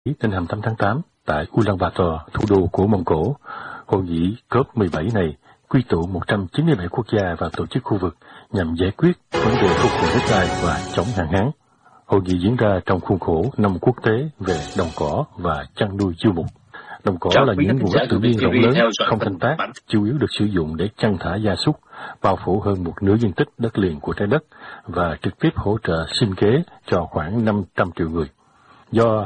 Đến 28 tháng 8 tại Ulaanbaatar, thủ đô của Mông Cổ. Hội nghị COP17 này quy tụ 197 quốc gia và tổ chức khu vực nhằm giải quyết vấn đề phục hồi đất đai và chống hạn hán. Hội nghị diễn ra trong khuôn khổ năm quốc tế về đồng cỏ và chăn nuôi du mục. Đồng cỏ là những nguồn đất tự nhiên rộng lớn, không canh tác, chủ yếu được sử dụng để chăn thả gia súc, bao phủ hơn một nửa diện tích đất liền của trái đất và trực tiếp hỗ trợ sinh kế cho khoảng 500 triệu người. Do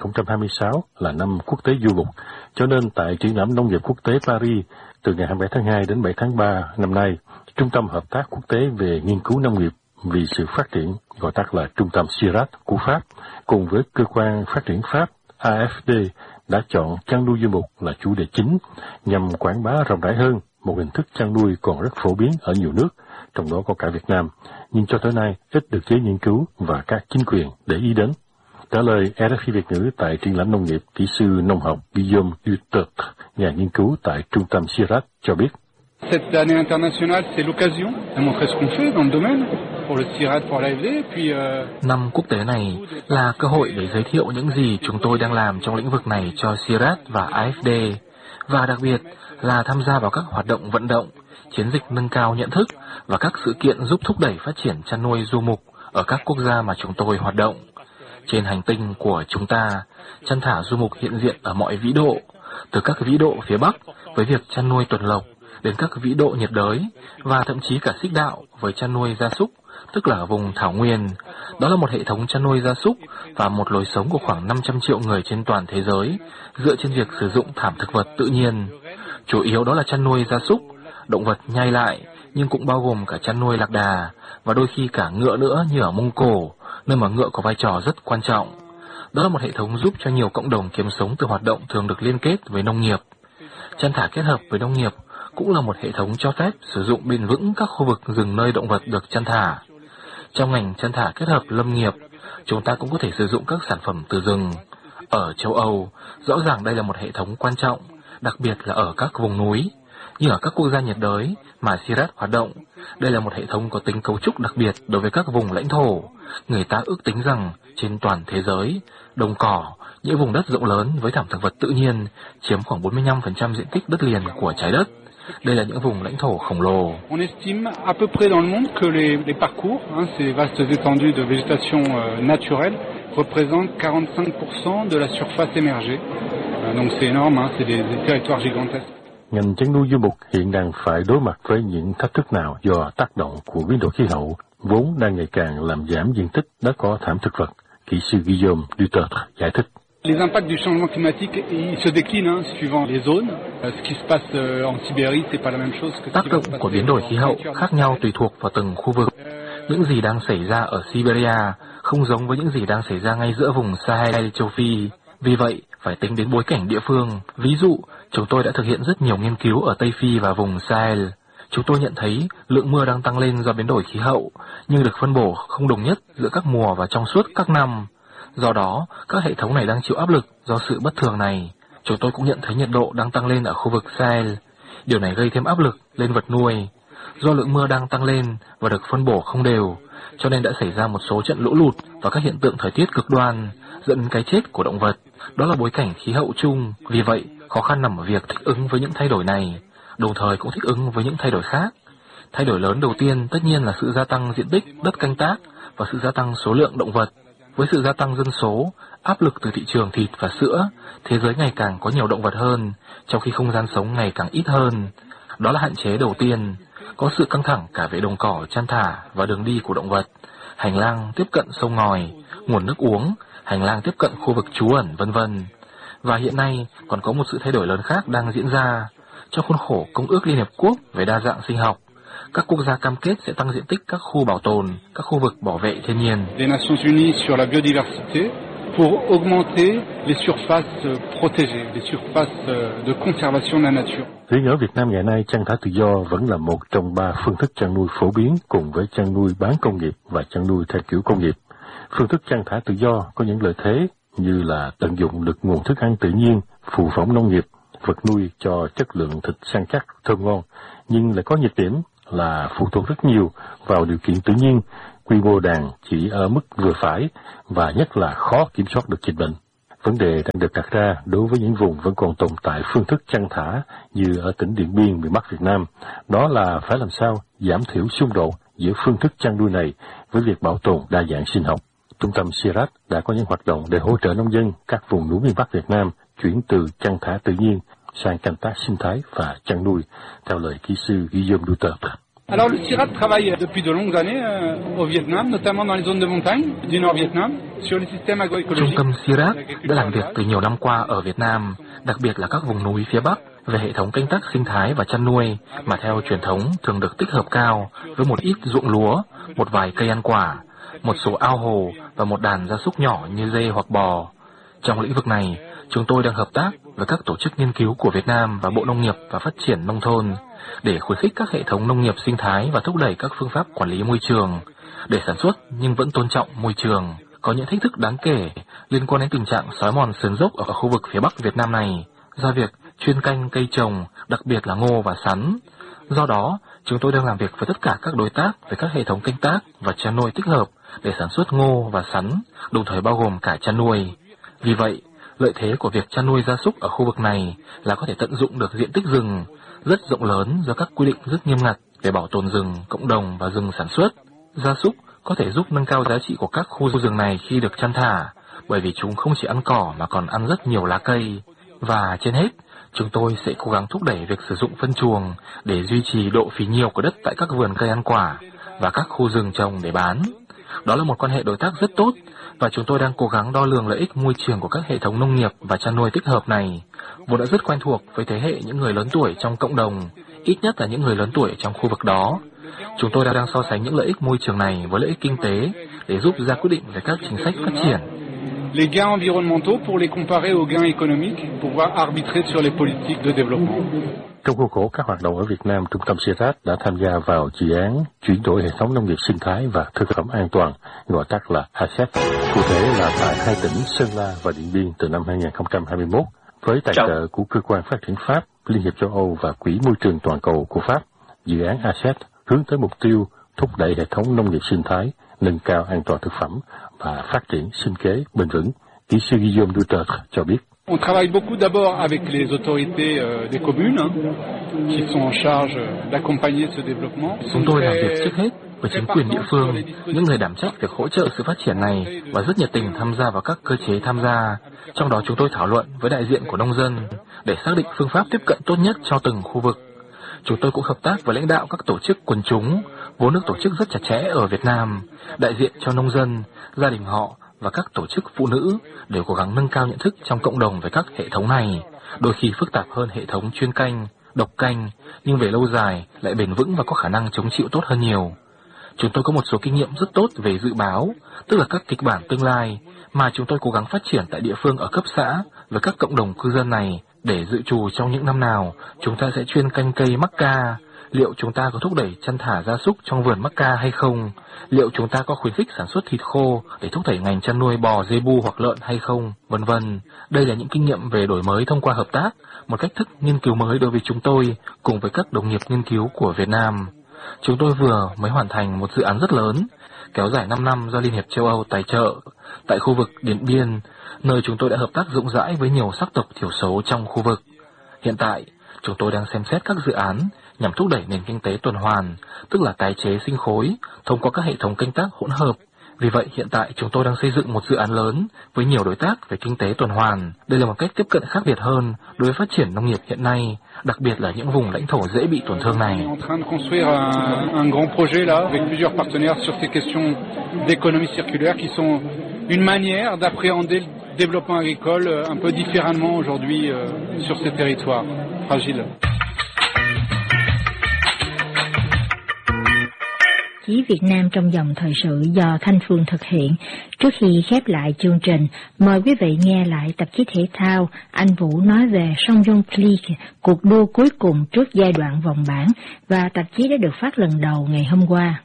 2026 là năm quốc tế du mục, cho nên tại triển lãm nông nghiệp quốc tế Paris từ ngày 27 tháng 2 đến 7 tháng 3 năm nay, Trung tâm Hợp tác Quốc tế về Nghiên cứu Nông nghiệp vì sự phát triển, gọi tắt là Trung tâm CIRAD của Pháp, cùng với Cơ quan Phát triển Pháp AFD đã chọn chăn nuôi du mục là chủ đề chính nhằm quảng bá rộng rãi hơn một hình thức chăn nuôi còn rất phổ biến ở nhiều nước, trong đó có cả Việt Nam, nhưng cho tới nay ít được giới nghiên cứu và các chính quyền để ý đến. Trả lời RFI Việt ngữ tại triển lãm nông nghiệp, kỹ sư nông học Guillaume Duterte, nhà nghiên cứu tại Trung tâm CIRAD cho biết. Cette année internationale, c'est l'occasion de montrer ce qu'on fait dans le domaine pour le CIRAD, pour l'AFD, puis năm quốc tế này là cơ hội để giới thiệu những gì chúng tôi đang làm trong lĩnh vực này cho CIRAD và AFD, và đặc biệt là tham gia vào các hoạt động vận động, chiến dịch nâng cao nhận thức và các sự kiện giúp thúc đẩy phát triển chăn nuôi du mục ở các quốc gia mà chúng tôi hoạt động. Trên hành tinh của chúng ta, chăn thả du mục hiện diện ở mọi vĩ độ, từ các vĩ độ phía Bắc với việc chăn nuôi tuần lộc đến các vĩ độ nhiệt đới và thậm chí cả xích đạo với chăn nuôi gia súc, tức là vùng thảo nguyên. Đó là một hệ thống chăn nuôi gia súc và một lối sống của khoảng 500 triệu người trên toàn thế giới dựa trên việc sử dụng thảm thực vật tự nhiên. Chủ yếu đó là chăn nuôi gia súc, động vật nhai lại, nhưng cũng bao gồm cả chăn nuôi lạc đà và đôi khi cả ngựa nữa như ở Mông Cổ, nơi mà ngựa có vai trò rất quan trọng. Đó là một hệ thống giúp cho nhiều cộng đồng kiếm sống từ hoạt động thường được liên kết với nông nghiệp. Chăn thả kết hợp với nông nghiệp cũng là một hệ thống cho phép sử dụng bền vững các khu vực rừng nơi động vật được chăn thả. Trong ngành chăn thả kết hợp lâm nghiệp, chúng ta cũng có thể sử dụng các sản phẩm từ rừng. Ở châu Âu, rõ ràng đây là một hệ thống quan trọng, đặc biệt là ở các vùng núi. Như ở các quốc gia nhiệt đới mà CIRAD hoạt động, đây là một hệ thống có tính cấu trúc đặc biệt đối với các vùng lãnh thổ. Người ta ước tính rằng trên toàn thế giới, đồng cỏ, những vùng đất rộng lớn với thảm thực vật tự nhiên, chiếm khoảng 45% diện tích đất liền của trái đất. Đây là những vùng lãnh thổ khổng lồ. On estime à peu près dans le monde que les parcours, ces vastes étendues de végétation naturelle, représentent 45% de la surface émergée. Donc c'est énorme, c'est des territoires gigantesques. Ngành chăn nuôi du mục hiện đang phải đối mặt với những thách thức nào do tác động của biến đổi khí hậu, vốn đang ngày càng làm giảm diện tích đất có thảm thực vật? Kỹ sư Guillaume Duterte giải thích. Les impacts du changement climatique ils se déclinent suivant les zones. Ce qui se passe en Sibérie, c'est pas la même chose que tác động của biến đổi khí hậu khác nhau tùy thuộc vào từng khu vực. Những gì đang xảy ra ở Siberia không giống với những gì đang xảy ra ngay giữa vùng Sahel châu Phi. Vì vậy, phải tính đến bối cảnh địa phương. Ví dụ, chúng tôi đã thực hiện rất nhiều nghiên cứu ở Tây Phi và vùng Sahel. Chúng tôi nhận thấy lượng mưa đang tăng lên do biến đổi khí hậu, nhưng được phân bổ không đồng nhất giữa các mùa và trong suốt các năm. Do đó, các hệ thống này đang chịu áp lực do sự bất thường này. Chúng tôi cũng nhận thấy nhiệt độ đang tăng lên ở khu vực Sahel. Điều này gây thêm áp lực lên vật nuôi. Do lượng mưa đang tăng lên và được phân bổ không đều, cho nên đã xảy ra một số trận lũ lụt và các hiện tượng thời tiết cực đoan, dẫn đến cái chết của động vật. Đó là bối cảnh khí hậu chung. Vì vậy, khó khăn nằm ở việc thích ứng với những thay đổi này, đồng thời cũng thích ứng với những thay đổi khác. Thay đổi lớn đầu tiên tất nhiên là sự gia tăng diện tích đất canh tác và sự gia tăng số lượng động vật. Với sự gia tăng dân số, áp lực từ thị trường thịt và sữa, thế giới ngày càng có nhiều động vật hơn, trong khi không gian sống ngày càng ít hơn. Đó là hạn chế đầu tiên. Có sự căng thẳng cả về đồng cỏ chăn thả và đường đi của động vật, hành lang tiếp cận sông ngòi, nguồn nước uống, hành lang tiếp cận khu vực trú ẩn, vân vân. Và hiện nay còn có một sự thay đổi lớn khác đang diễn ra. Trong khuôn khổ Công ước Liên Hiệp Quốc về đa dạng sinh học, các quốc gia cam kết sẽ tăng diện tích các khu bảo tồn, các khu vực bảo vệ thiên nhiên. Les Nations Unies sur la biodiversité pour augmenter les surfaces protégées, les surfaces de conservation de la nature. Riêng ở Việt Nam ngày nay, chăn thả tự do vẫn là một trong 3 phương thức chăn nuôi phổ biến cùng với chăn nuôi bán công nghiệp và chăn nuôi theo kiểu công nghiệp. Phương thức chăn thả tự do có những lợi thế như là tận dụng được nguồn thức ăn tự nhiên, phụ phẩm nông nghiệp, vật nuôi cho chất lượng thịt săn chắc, thơm ngon, nhưng lại có nhược điểm là phụ thuộc rất nhiều vào điều kiện tự nhiên, quy mô đàn chỉ ở mức vừa phải và nhất là khó kiểm soát được dịch bệnh. Vấn đề đang được đặt ra đối với những vùng vẫn còn tồn tại phương thức chăn thả như ở tỉnh Điện Biên, miền Bắc Việt Nam, đó là phải làm sao giảm thiểu xung đột giữa phương thức chăn nuôi này với việc bảo tồn đa dạng sinh học. Trung tâm CIRAD đã có những hoạt động để hỗ trợ nông dân các vùng núi miền Bắc Việt Nam chuyển từ chăn thả tự nhiên sang canh tác sinh thái và chăn nuôi, theo lời kỹ sư Guillaume Duterte. Alors le CIRAD travaille depuis de longues années au Vietnam, notamment dans les zones de montagne du Nord Vietnam, sur les systèmes agroécologiques. Trung tâm CIRAD đã làm việc từ nhiều năm qua ở Việt Nam, đặc biệt là các vùng núi phía Bắc, về hệ thống canh tác sinh thái và chăn nuôi mà theo truyền thống thường được tích hợp cao với một ít ruộng lúa, một vài cây ăn quả, một số ao hồ và một đàn gia súc nhỏ như dê hoặc bò. Trong lĩnh vực này, chúng tôi đang hợp tác với các tổ chức nghiên cứu của Việt Nam và Bộ Nông nghiệp và Phát triển Nông thôn để khuyến khích các hệ thống nông nghiệp sinh thái và thúc đẩy các phương pháp quản lý môi trường để sản xuất nhưng vẫn tôn trọng môi trường. Có những thách thức đáng kể liên quan đến tình trạng xói mòn sườn dốc ở khu vực phía Bắc Việt Nam này do việc chuyên canh cây trồng, đặc biệt là ngô và sắn. Do đó, chúng tôi đang làm việc với tất cả các đối tác về các hệ thống canh tác và chăn nuôi tích hợp để sản xuất ngô và sắn, đồng thời bao gồm cả chăn nuôi. Vì vậy, lợi thế của việc chăn nuôi gia súc ở khu vực này là có thể tận dụng được diện tích rừng rất rộng lớn do các quy định rất nghiêm ngặt về bảo tồn rừng, cộng đồng và rừng sản xuất. Gia súc có thể giúp nâng cao giá trị của các khu rừng này khi được chăn thả, bởi vì chúng không chỉ ăn cỏ mà còn ăn rất nhiều lá cây. Và trên hết, chúng tôi sẽ cố gắng thúc đẩy việc sử dụng phân chuồng để duy trì độ phì nhiêu của đất tại các vườn cây ăn quả và các khu rừng trồng để bán. Đó là một quan hệ đối tác rất tốt và chúng tôi đang cố gắng đo lường lợi ích môi trường của các hệ thống nông nghiệp và chăn nuôi tích hợp này, vốn đã rất quen thuộc với thế hệ những người lớn tuổi trong cộng đồng, ít nhất là những người lớn tuổi trong khu vực đó. Chúng tôi đang so sánh những lợi ích môi trường này với lợi ích kinh tế để giúp ra quyết định về các chính sách phát triển. Les gains environnementaux pour les comparer aux gains économiques, pour pouvoir arbitrer sur les politiques de développement. Trong khuôn khổ các hoạt động ở Việt Nam, Trung tâm CIRAD đã tham gia vào dự án chuyển đổi hệ thống nông nghiệp sinh thái và thực phẩm an toàn, gọi tắt là ASET, cụ thể là tại hai tỉnh Sơn La và Điện Biên từ năm 2021, với tài trợ của Cơ quan Phát triển Pháp, Liên hiệp châu Âu và Quỹ Môi trường Toàn cầu của Pháp. Dự án ASET hướng tới mục tiêu thúc đẩy hệ thống nông nghiệp sinh thái, nâng cao an toàn thực phẩm và phát triển sinh kế bền vững. Kỹ sư Guillaume Duterte cho biết. On travaille beaucoup d'abord avec les autorités des communes qui sont en charge d'accompagner ce développement. Chúng tôi làm việc trước hết với chính quyền địa phương, những người đảm trách việc hỗ trợ sự phát triển này và rất nhiệt tình tham gia vào các cơ chế tham gia. Trong đó chúng tôi thảo luận với đại diện của nông dân để xác định phương pháp tiếp cận tốt nhất cho từng khu vực. Chúng tôi cũng hợp tác với lãnh đạo các tổ chức quần chúng, vốn được tổ chức rất chặt chẽ ở Việt Nam, đại diện cho nông dân, gia đình họ và các tổ chức phụ nữ để cố gắng nâng cao nhận thức trong cộng đồng về các hệ thống này, đôi khi phức tạp hơn hệ thống chuyên canh, độc canh, nhưng về lâu dài lại bền vững và có khả năng chống chịu tốt hơn nhiều. Chúng tôi có một số kinh nghiệm rất tốt về dự báo, tức là các kịch bản tương lai mà chúng tôi cố gắng phát triển tại địa phương ở cấp xã với các cộng đồng cư dân này để dự trù trong những năm nào chúng ta sẽ chuyên canh cây mắc ca. Liệu chúng ta có thúc đẩy chăn thả gia súc trong vườn mắc ca hay không? Liệu chúng ta có khuyến khích sản xuất thịt khô để thúc đẩy ngành chăn nuôi bò, dê bu hoặc lợn hay không? Vân vân. Đây là những kinh nghiệm về đổi mới thông qua hợp tác, một cách thức nghiên cứu mới đối với chúng tôi cùng với các đồng nghiệp nghiên cứu của Việt Nam. Chúng tôi vừa mới hoàn thành một dự án rất lớn, kéo dài 5 năm do Liên hiệp châu Âu tài trợ, tại khu vực Điện Biên, nơi chúng tôi đã hợp tác rộng rãi với nhiều sắc tộc thiểu số trong khu vực. Hiện tại, chúng tôi đang xem xét các dự án nhằm thúc đẩy nền kinh tế tuần hoàn, tức là tái chế sinh khối, thông qua các hệ thống canh tác hỗn hợp. Vì vậy, hiện tại chúng tôi đang xây dựng một dự án lớn với nhiều đối tác về kinh tế tuần hoàn. Đây là một cách tiếp cận khác biệt hơn đối với phát triển nông nghiệp hiện nay, đặc biệt là những vùng lãnh thổ dễ bị tổn thương này. On est en train de construire un grand projet là avec plusieurs partenaires sur ces questions d'économie circulaire qui sont une manière d'appréhender le développement agricole un peu différemment aujourd'hui sur ces territoires fragiles. Chí Việt Nam trong dòng thời sự do Thanh Phương thực hiện. Trước khi khép lại chương trình, mời quý vị nghe lại tạp chí thể thao Anh Vũ nói về Champions League, cuộc đua cuối cùng trước giai đoạn vòng bảng, và tạp chí đã được phát lần đầu ngày hôm qua.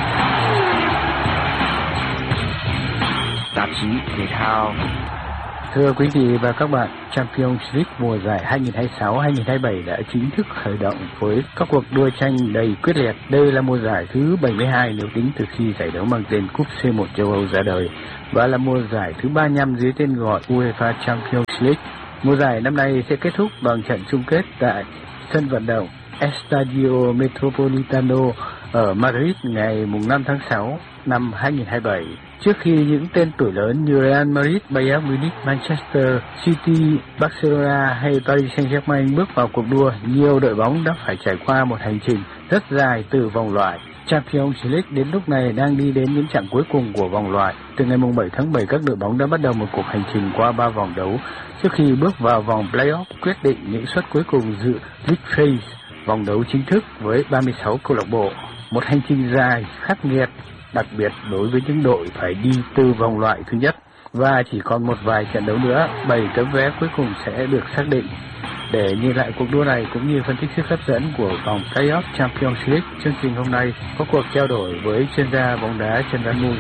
Tạp chí thể thao. Thưa quý vị và các bạn, Champions League mùa giải 2026-2027 đã chính thức khởi động với các cuộc đua tranh đầy quyết liệt. Đây là mùa giải thứ 72 nếu tính từ khi giải đấu mang tên Cúp C1 châu Âu ra đời và là mùa giải thứ 35 dưới tên gọi UEFA Champions League. Mùa giải năm nay sẽ kết thúc bằng trận chung kết tại sân vận động Estadio Metropolitano ở Madrid ngày 5 tháng 6 năm 2027. Trước khi những tên tuổi lớn như Real Madrid, Bayern Munich, Manchester City, Barcelona hay Paris Saint-Germain bước vào cuộc đua, nhiều đội bóng đã phải trải qua một hành trình rất dài từ vòng loại. Champions League đến lúc này đang đi đến những chặng cuối cùng của vòng loại. Từ ngày 7 tháng 7, các đội bóng đã bắt đầu một cuộc hành trình qua 3 vòng đấu trước khi bước vào vòng play-off quyết định những suất cuối cùng dự League Phase, vòng đấu chính thức với 36 câu lạc bộ. Một hành trình dài, khắc nghiệt, đặc biệt đối với những đội phải đi từ vòng loại thứ nhất. Và chỉ còn một vài trận đấu nữa, 7 tấm vé cuối cùng sẽ được xác định. Để nhìn lại cuộc đua này cũng như phân tích sức hấp dẫn của vòng play-off Champions League, chương trình hôm nay có cuộc trao đổi với chuyên gia bóng đá Trần Văn Mùi.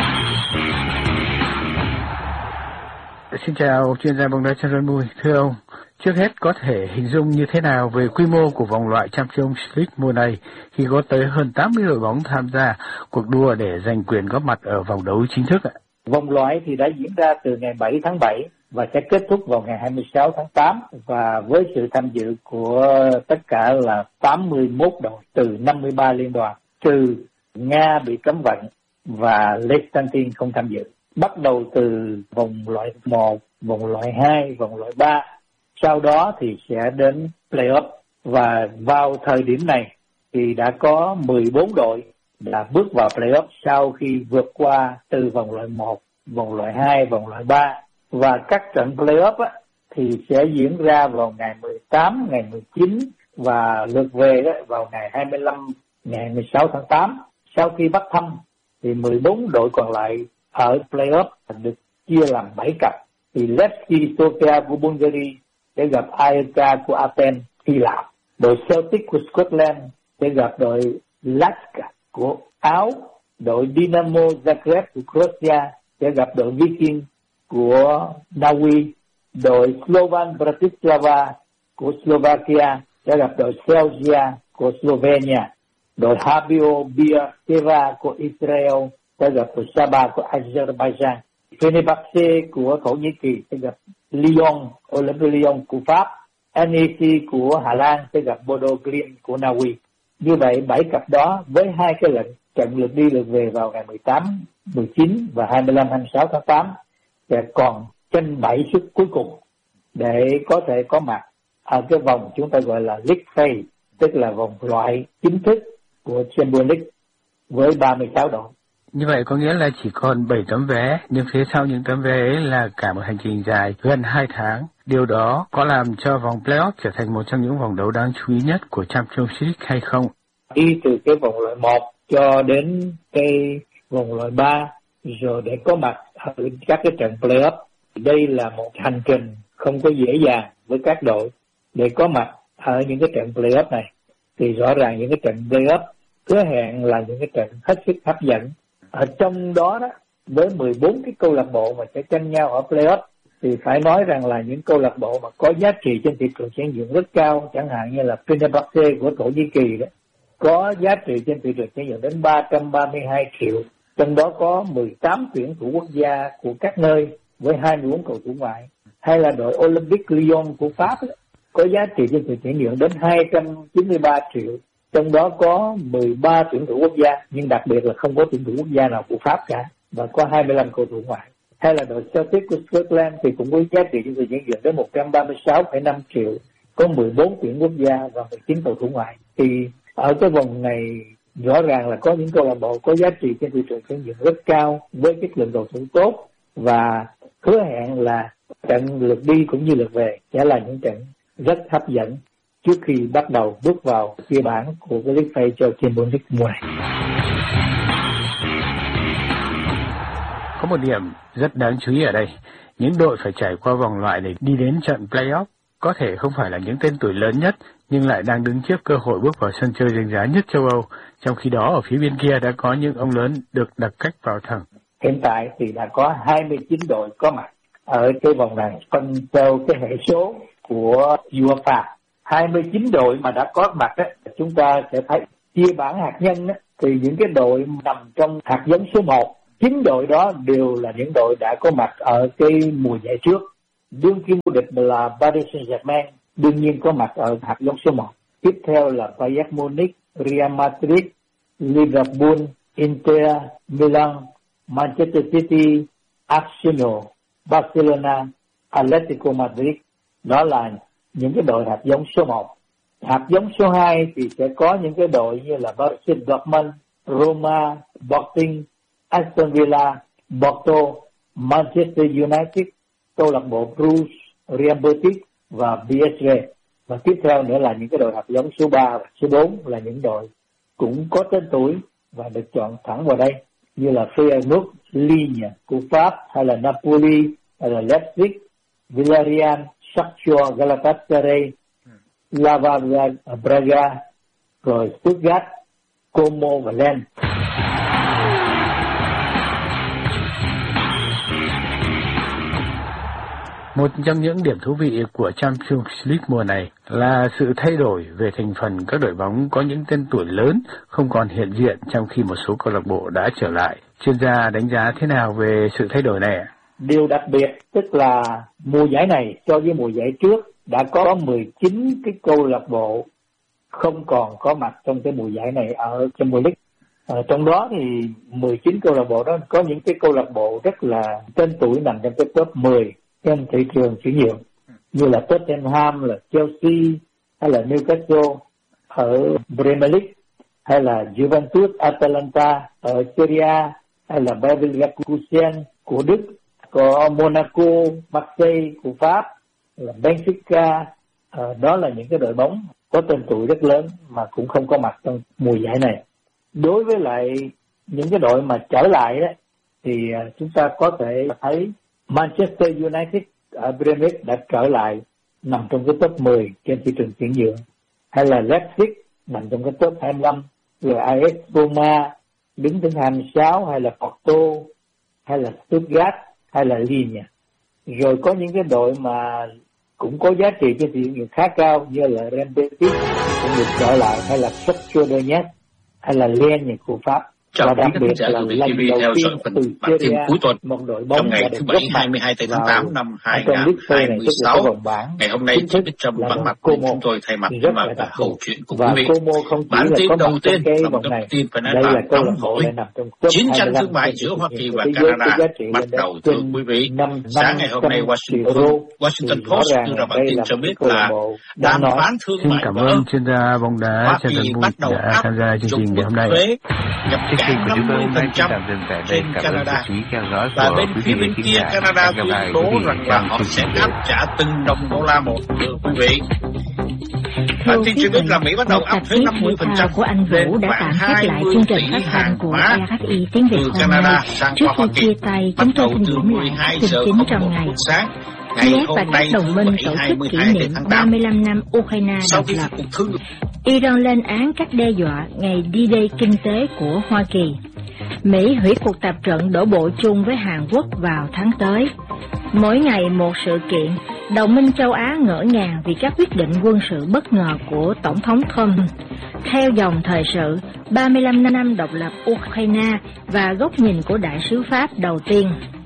Xin chào chuyên gia bóng đá Trần Văn Mùi. Thưa ông, trước hết có thể hình dung như thế nào về quy mô của vòng loại Champions League mùa này khi có tới hơn 80 đội bóng tham gia cuộc đua để giành quyền góp mặt ở vòng đấu chính thức ạ? Vòng loại thì đã diễn ra từ ngày 7 tháng 7 và sẽ kết thúc vào ngày 26 tháng 8 và với sự tham dự của tất cả là 81 đội từ 53 liên đoàn, trừ Nga bị cấm vận và Liechtenstein không tham dự. Bắt đầu từ vòng loại 1, vòng loại 2, vòng loại 3, sau đó thì sẽ đến play-off. Và vào thời điểm này thì đã có 14 đội đã bước vào play-off sau khi vượt qua từ vòng loại 1, vòng loại 2, vòng loại 3. Và các trận play-off thì sẽ diễn ra vào ngày 18, ngày 19 và lượt về vào ngày 25, ngày 16 tháng 8. Sau khi bắt thăm thì 14 đội còn lại ở play-off được chia làm 7 cặp. Thì Levski Sofia của Bulgaria sẽ gặp AEK của Athens, Hy Lạp. Đội Celtic của Scotland sẽ gặp đội Lask của Áo. Đội Dynamo Zagreb của Croatia sẽ gặp đội Viking của Na Uy. Đội Slovan Bratislava của Slovakia sẽ gặp đội Celsia của Slovenia. Đội Habio Beersheva của Israel sẽ gặp đội Saba của Azerbaijan. Fenerbahce của Thổ Nhĩ Kỳ sẽ gặp Lyon, Olympique Lyon của Pháp. NEC của Hà Lan sẽ gặp Bodo Glimt của Na Uy. Như vậy 7 cặp đó với 2 cái lệnh trận lượt đi lượt về vào ngày 18, 19 và 25, 26 tháng 8 sẽ còn tranh 7 suất cuối cùng để có thể có mặt ở cái vòng chúng ta gọi là League Phase, tức là vòng loại chính thức của Champions League với 36 đội. Như vậy có nghĩa là chỉ còn 7 tấm vé, nhưng phía sau những tấm vé ấy là cả một hành trình dài gần 2 tháng. Điều đó có làm cho vòng play-off trở thành một trong những vòng đấu đáng chú ý nhất của Champions League hay không? Đi từ cái vòng loại 1 cho đến cái vòng loại 3 rồi để có mặt ở các cái trận play-off. Đây là một hành trình không có dễ dàng với các đội để có mặt ở những cái trận play-off này. Thì rõ ràng những cái trận play-off hứa hẹn là những cái trận hết sức hấp dẫn. Ở trong đó với 14 cái câu lạc bộ mà sẽ tranh nhau ở play-off thì phải nói rằng là những câu lạc bộ mà có giá trị trên thị trường chuyển nhượng rất cao, chẳng hạn như là Fenerbahce của Thổ Nhĩ Kỳ đó, có giá trị trên thị trường chuyển nhượng đến 332 triệu. Trong đó có 18 tuyển thủ quốc gia của các nơi với 24 cầu thủ ngoại. Hay là đội Olympique Lyon của Pháp đó, có giá trị trên thị trường chuyển nhượng đến 293 triệu. Trong đó có 13 tuyển thủ quốc gia, nhưng đặc biệt là không có tuyển thủ quốc gia nào của Pháp cả, và có 25 cầu thủ ngoại. Hay là đội Celtic của Scotland thì cũng có giá trị trên thị trường chuyển nhượng đến 136,5 triệu, có 14 tuyển quốc gia và 19 cầu thủ ngoại. Thì ở cái vòng này rõ ràng là có những câu lạc bộ có giá trị trên thị trường chuyển nhượng rất cao với chất lượng cầu thủ tốt, và hứa hẹn là trận lượt đi cũng như lượt về sẽ là những trận rất hấp dẫn trước khi bắt đầu bước vào phiên bản của cái League Phase cho Champions League mùa này. Có một điểm rất đáng chú ý ở đây, những đội phải trải qua vòng loại để đi đến trận play-off có thể không phải là những tên tuổi lớn nhất, nhưng lại đang đứng trước cơ hội bước vào sân chơi danh giá nhất châu Âu. Trong khi đó ở phía bên kia đã có những ông lớn được đặt cách vào thẳng. Hiện tại thì đã có 29 đội có mặt ở cái vòng này phân theo cái hệ số của UEFA. 29 đội mà đã có mặt á, chúng ta sẽ thấy chia bảng hạt nhân á, thì những cái đội nằm trong hạt giống số 1, 9 đội đó đều là những đội đã có mặt ở cái mùa giải trước. Đương kim vô địch là Paris Saint-Germain đương nhiên có mặt ở hạt giống số 1. Tiếp theo là Bayern Munich, Real Madrid, Liverpool, Inter, Milan, Manchester City, Arsenal, Barcelona, Atletico Madrid. Đó là những cái đội hạt giống số 1. Hạt giống số 2 thì sẽ có những cái đội như là Borussia Dortmund, Roma, Sporting, Aston Villa, Porto, Manchester United, câu lạc bộ Bruges, Real Betis và PSG. Và tiếp theo nữa là những cái đội hạt giống số 3 và số 4 là những đội cũng có tên tuổi và được chọn thẳng vào đây như là Feyenoord, Lille của Pháp, hay là Napoli, hay là Leipzig, Villarreal, Shakhtar, Galatasaray, Lava Braga, rồi Stuttgart, Como và Lens. Một trong những điểm thú vị của Champions League mùa này là sự thay đổi về thành phần các đội bóng có những tên tuổi lớn không còn hiện diện, trong khi một số câu lạc bộ đã trở lại. Chuyên gia đánh giá thế nào về sự thay đổi này? Điều đặc biệt tức là mùa giải này so với mùa giải trước đã có 19 cái câu lạc bộ không còn có mặt trong cái mùa giải này ở Champions League. Trong đó thì 19 câu lạc bộ đó có những cái câu lạc bộ rất là tên tuổi nằm trong cái top 10 trên thị trường chuyển nhượng, như là Tottenham, là Chelsea, hay là Newcastle ở Premier League, hay là Juventus, Atalanta ở Serie A, hay là Bayer Leverkusen của Đức, có Monaco, Marseille của Pháp, là Benfica. Đó là những cái đội bóng có tên tuổi rất lớn mà cũng không có mặt trong mùa giải này. Đối với lại những cái đội mà trở lại đó, thì chúng ta có thể thấy Manchester United ở Premier League đã trở lại nằm trong cái top 10 trên thị trường chuyển nhượng, hay là Leipzig nằm trong cái top 25, rồi AS Roma đứng thứ 26, hay là Porto, hay là Stuttgart, hay là Lille. Rồi có những cái đội mà cũng có giá trị trên thị trường khá cao như là Real Betis cũng được trở lại, hay là Shakhtar Donetsk, hay là Lens của Pháp. Chào quý khán giả của BTV theo dõi phần bản tin cuối tuần trong ngày thứ Bảy 22 tháng 8 năm 2026. Ngày hôm nay chỉ biết Trâm vắng mặt cùng chúng tôi thay mặt và hậu chuyện của quý vị. Bản tin đầu tiên là một thông tin phải nói là nóng hổi. Chiến tranh thương mại giữa Hoa Kỳ và Canada bắt đầu, thưa quý vị. Sáng ngày hôm nay Washington Post đưa ra bản tin cho biết là đàm phán thương mại cảm ơn chuyên gia bóng đá Trần Văn Bùi đã tham gia chương trình ngày hôm nay. Nhập cảng 50% trên Canada, và bên phía bên kia Canada tuyên bố rằng là họ sẽ áp trả từng đồng đô la một, thưa quý vị. Bản tin cho biết là Mỹ bắt đầu áp thuế 50% của anh Vũ đã tạm khép lại chương trình phát thanh của RFI tiếng Việt hôm nay. Trước khi chia tay, chúng tôi xin điểm lại tin chính trong ngày. Kiev và các đồng minh tổ chức kỷ niệm 35 năm Ukraine độc lập. Iran lên án các đe dọa ngày D-Day kinh tế của Hoa Kỳ. Mỹ hủy cuộc tập trận đổ bộ chung với Hàn Quốc vào tháng tới. Mỗi ngày một sự kiện, đồng minh châu Á ngỡ ngàng vì các quyết định quân sự bất ngờ của Tổng thống Trump. Theo dòng thời sự, 35 năm độc lập Ukraine và góc nhìn của đại sứ Pháp đầu tiên.